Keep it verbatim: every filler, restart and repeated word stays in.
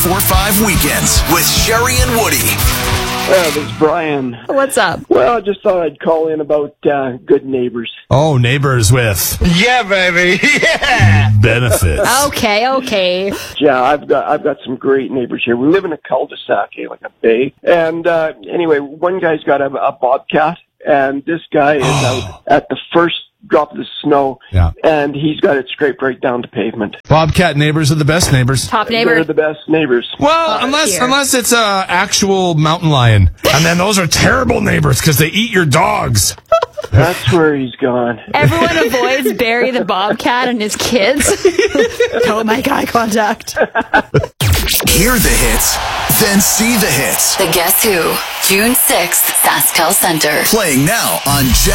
four five Weekends with Sherry and Woody. Uh, this is Brian. What's up? Well, I just thought I'd call in about uh, Good Neighbors. Oh, Neighbors with Yeah, baby. Yeah. benefits. Okay, okay. Yeah, I've got I've got some great neighbors here. We live in a cul-de-sac, eh, like a bay. And uh, anyway, one guy's got a, a bobcat, and this guy is out at the first drop of the snow, Yeah. and he's got it scraped right down to pavement. Bobcat neighbors are the best neighbors. Top They're neighbor. the best neighbors. Well, Oh, unless dear. unless it's a actual mountain lion, and then those are terrible neighbors because they eat your dogs. That's where he's gone. Everyone avoids Barry the Bobcat and his kids. Don't make eye contact. Hear the hits, then see the hits. The Guess Who, June sixth, SaskTel Center. Playing now on